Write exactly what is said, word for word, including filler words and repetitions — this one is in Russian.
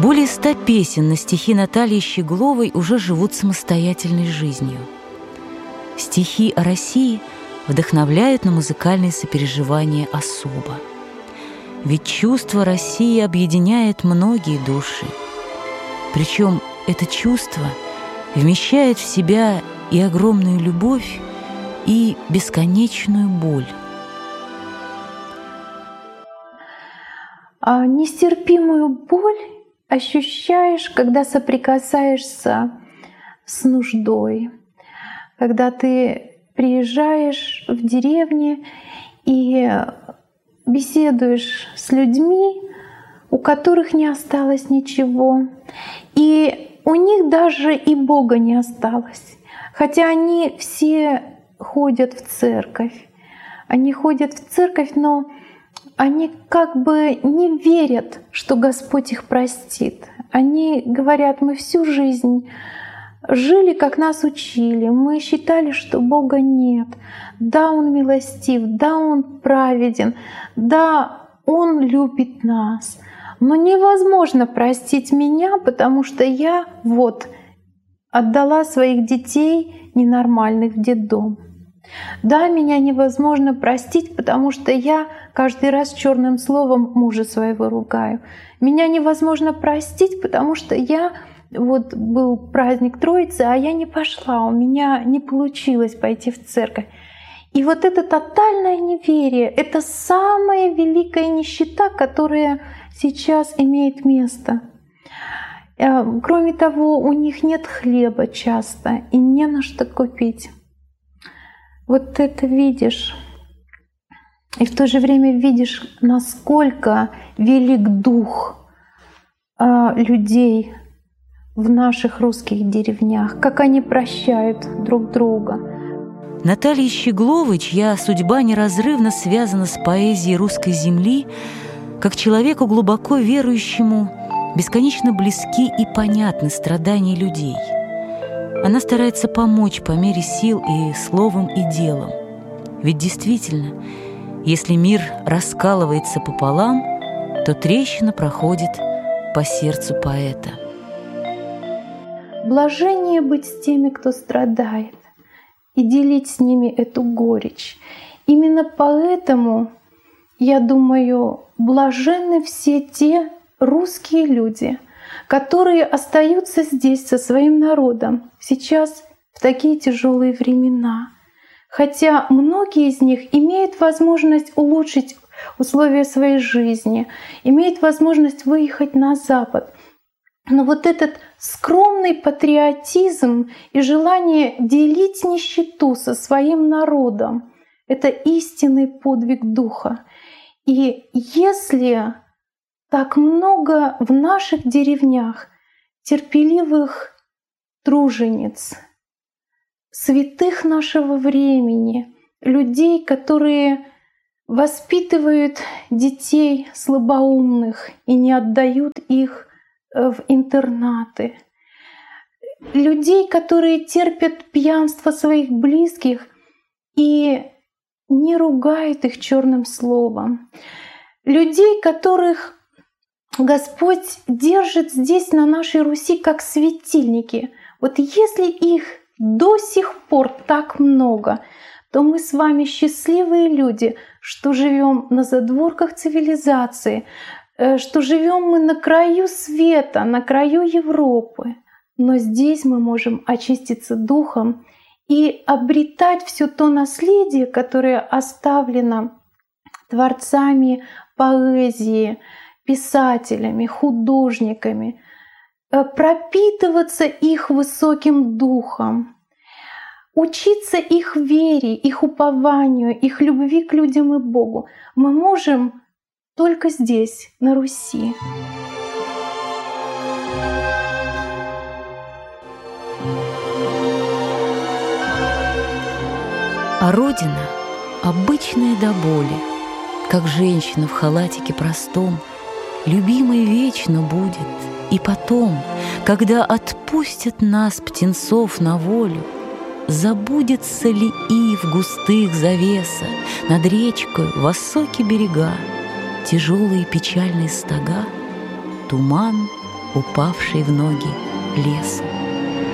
Более ста песен на стихи Натальи Щегловой уже живут самостоятельной жизнью. Стихи о России вдохновляют на музыкальные сопереживания особо. Ведь чувство России объединяет многие души. Причем это чувство вмещает в себя и огромную любовь, и бесконечную боль. А нестерпимую боль ощущаешь, когда соприкасаешься с нуждой, когда ты приезжаешь в деревню и беседуешь с людьми, у которых не осталось ничего, и у них даже и Бога не осталось, хотя они все ходят в церковь. Они ходят в церковь, но они как бы не верят, что Господь их простит. Они говорят: мы всю жизнь жили, как нас учили, мы считали, что Бога нет. Да, Он милостив, да, Он праведен, да, Он любит нас. Но невозможно простить меня, потому что я вот отдала своих детей ненормальных в детдом. Да, меня невозможно простить, потому что я каждый раз черным словом мужа своего ругаю. Меня невозможно простить, потому что я вот был праздник Троицы, а я не пошла, у меня не получилось пойти в церковь. И вот это тотальное неверие — это самая великая нищета, которая сейчас имеет место. Кроме того, у них нет хлеба часто и не на что купить. Вот ты это видишь, и в то же время видишь, насколько велик дух а, людей в наших русских деревнях, как они прощают друг друга. Наталья Щегловой, чья судьба неразрывно связана с поэзией русской земли, как человеку глубоко верующему, бесконечно близки и понятны страдания людей. Она старается помочь по мере сил и словом, и делом. Ведь действительно, если мир раскалывается пополам, то трещина проходит по сердцу поэта. Блажение быть с теми, кто страдает, и делить с ними эту горечь. Именно поэтому, я думаю, блаженны все те русские люди, которые остаются здесь со своим народом сейчас в такие тяжелые времена. Хотя многие из них имеют возможность улучшить условия своей жизни, имеют возможность выехать на Запад. Но вот этот скромный патриотизм и желание делить нищету со своим народом — это истинный подвиг духа. И если так много в наших деревнях терпеливых тружениц, святых нашего времени, людей, которые воспитывают детей слабоумных и не отдают их в интернаты, людей, которые терпят пьянство своих близких и не ругают их черным словом, людей, которых Господь держит здесь, на нашей Руси, как светильники. Вот если их до сих пор так много, то мы с вами счастливые люди, что живем на задворках цивилизации, что живем мы на краю света, на краю Европы. Но здесь мы можем очиститься духом и обретать все то наследие, которое оставлено творцами поэзии, писателями, художниками, пропитываться их высоким духом, учиться их вере, их упованию, их любви к людям и Богу мы можем только здесь, на Руси. А Родина, обычная до боли, как женщина в халатике простом, любимой вечно будет. И потом, когда отпустят нас, птенцов, на волю, забудется ли ив густых завеса над речкой высокие берега, тяжелые печальные стога, туман упавшей в ноги лесу.